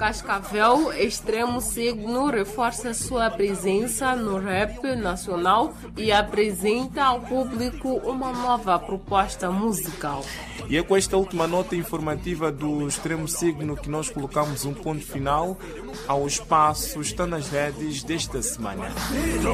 Cascavel, Extremo Signo reforça sua presença no rap nacional e apresenta ao público uma nova proposta musical. E é com esta última nota informativa do Extremo Signo que nós colocamos um ponto final ao espaço Está nas Redes desta semana.